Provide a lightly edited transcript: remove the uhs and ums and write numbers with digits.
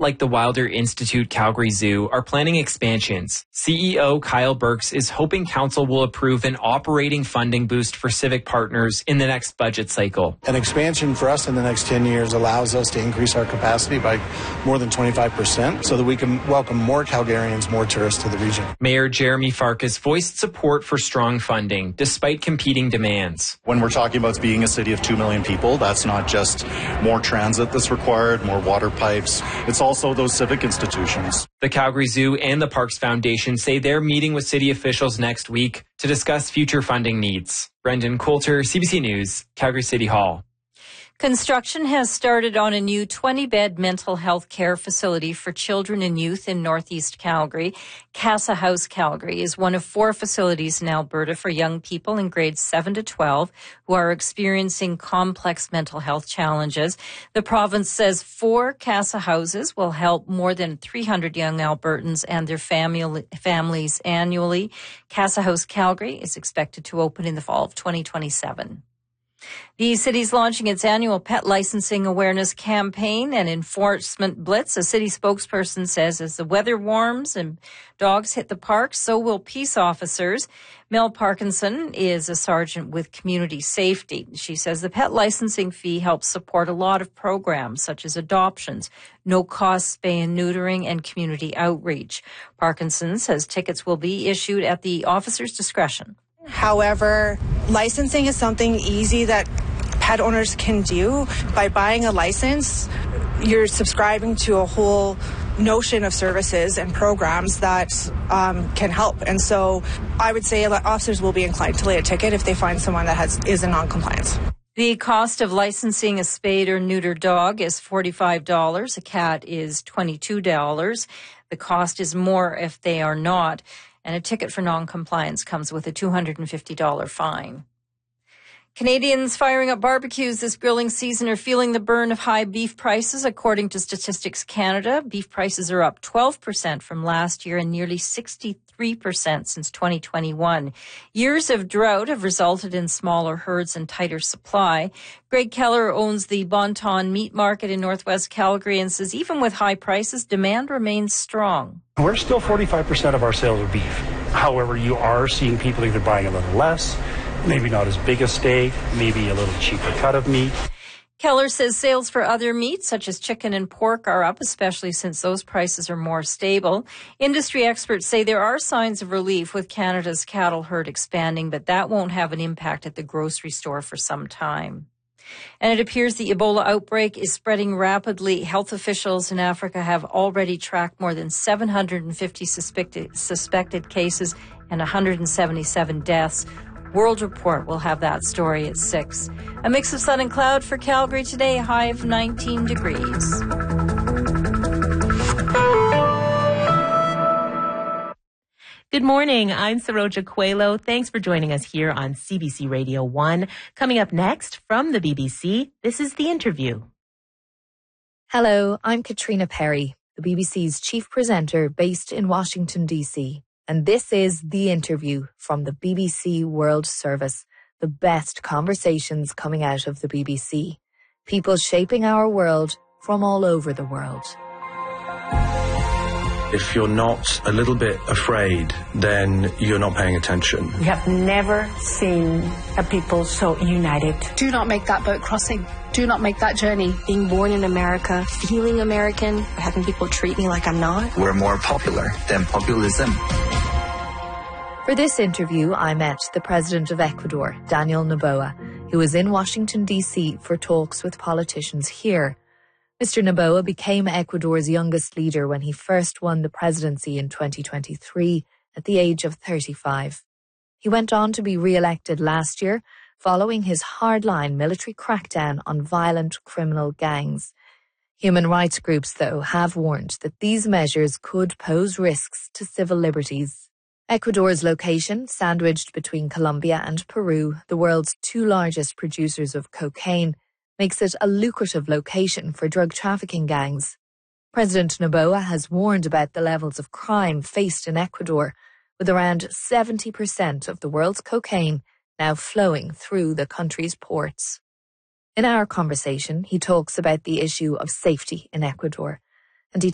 like the Wilder Institute Calgary Zoo, are planning expansions. CEO Kyle Burks is hoping council will approve an operating funding boost for civic partners in the next budget cycle. An expansion for us in the next 10 years allows us to increase our capacity by more than 25% so that we can welcome more Calgarians, more tourists to the region. Mayor Jeremy Farkas voiced support for strong funding despite competing demands. When we're talking about being a city of 2 million people, that's not just more transit that's required, more water pipes. It's also those civic institutions. The Calgary Zoo and the Parks Foundation say they're meeting with city officials next week to discuss future funding needs. Brendan Coulter, CBC News, Calgary City Hall. Construction has started on a new 20-bed mental health care facility for children and youth in Northeast Calgary. Casa House Calgary is one of 4 facilities in Alberta for young people in grades 7 to 12 who are experiencing complex mental health challenges. The province says 4 Casa Houses will help more than 300 young Albertans and their families annually. Casa House Calgary is expected to open in the fall of 2027. The city's launching its annual pet licensing awareness campaign and enforcement blitz. A city spokesperson says as the weather warms and dogs hit the park, so will peace officers. Mel Parkinson is a sergeant with community safety. She says the pet licensing fee helps support a lot of programs such as adoptions, no-cost spay and neutering, and community outreach. Parkinson says tickets will be issued at the officer's discretion. However, licensing is something easy that pet owners can do. By buying a license, you're subscribing to a whole notion of services and programs that can help. And so I would say officers will be inclined to lay a ticket if they find someone that is in non-compliance. The cost of licensing a spayed or neutered dog is $45. A cat is $22. The cost is more if they are not. And a ticket for non-compliance comes with a $250 fine. Canadians firing up barbecues this grilling season are feeling the burn of high beef prices. According to Statistics Canada, beef prices are up 12% from last year and nearly 63% since 2021. Years of drought have resulted in smaller herds and tighter supply. Greg Keller owns the Bonton Meat Market in Northwest Calgary and says even with high prices, demand remains strong. We're still 45% of our sales are beef. However, you are seeing people either buying a little less, maybe not as big a steak, maybe a little cheaper cut of meat. Keller says sales for other meats, such as chicken and pork, are up, especially since those prices are more stable. Industry experts say there are signs of relief with Canada's cattle herd expanding, but that won't have an impact at the grocery store for some time. And it appears the Ebola outbreak is spreading rapidly. Health officials in Africa have already tracked more than 750 suspected cases and 177 deaths. World Report will have that story at 6. A mix of sun and cloud for Calgary today, a high of 19 degrees. Good morning. I'm Saroja Coelho. Thanks for joining us here on CBC Radio 1. Coming up next from the BBC, this is The Interview. Hello, I'm Katrina Perry, the BBC's chief presenter based in Washington, D.C. And this is The Interview from the BBC World Service, the best conversations coming out of the BBC. People shaping our world from all over the world. If you're not a little bit afraid, then you're not paying attention. We have never seen a people so united. Do not make that boat crossing. Do not make that journey. Being born in America, feeling American, having people treat me like I'm not. We're more popular than populism. For this interview, I met the president of Ecuador, Daniel Noboa, who was in Washington, D.C. for talks with politicians here. Mr. Noboa became Ecuador's youngest leader when he first won the presidency in 2023 at the age of 35. He went on to be re-elected last year following his hardline military crackdown on violent criminal gangs. Human rights groups, though, have warned that these measures could pose risks to civil liberties. Ecuador's location, sandwiched between Colombia and Peru, the world's 2 largest producers of cocaine, makes it a lucrative location for drug trafficking gangs. President Noboa has warned about the levels of crime faced in Ecuador, with around 70% of the world's cocaine now flowing through the country's ports. In our conversation, he talks about the issue of safety in Ecuador,